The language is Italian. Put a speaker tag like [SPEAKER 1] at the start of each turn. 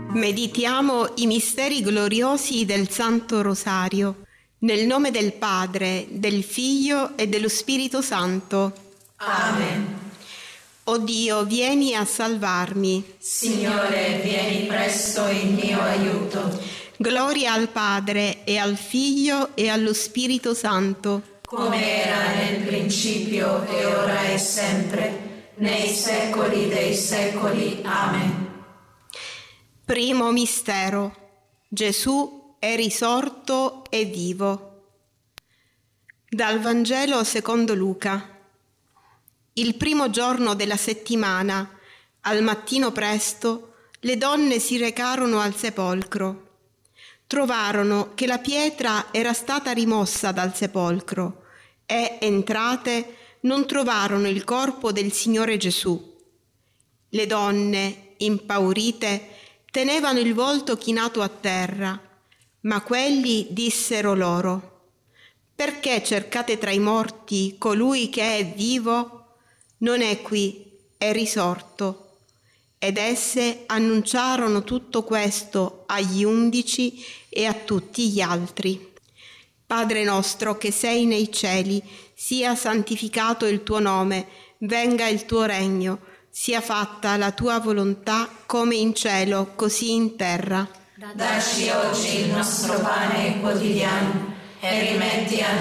[SPEAKER 1] Meditiamo i misteri gloriosi del Santo Rosario. Nel nome del Padre, del Figlio e dello Spirito Santo.
[SPEAKER 2] Amen.
[SPEAKER 1] O Dio, vieni a salvarmi.
[SPEAKER 2] Signore, vieni presto in mio aiuto.
[SPEAKER 1] Gloria al Padre e al Figlio e allo Spirito Santo.
[SPEAKER 2] Come era nel principio e ora e sempre, nei secoli dei secoli. Amen.
[SPEAKER 1] Primo mistero. Gesù è risorto e vivo. Dal Vangelo secondo Luca. Il primo giorno della settimana, al mattino presto, le donne si recarono al sepolcro. Trovarono che la pietra era stata rimossa dal sepolcro e, entrate, non trovarono il corpo del Signore Gesù. Le donne, impaurite, tenevano il volto chinato a terra, ma quelli dissero loro: «Perché cercate tra i morti colui che è vivo? Non è qui, è risorto». Ed esse annunciarono tutto questo agli 11 e a tutti gli altri. Padre nostro che sei nei cieli, sia santificato il tuo nome, venga il tuo regno, sia fatta la tua volontà come in cielo, così in terra.
[SPEAKER 2] Dacci oggi il nostro pane quotidiano e rimetti a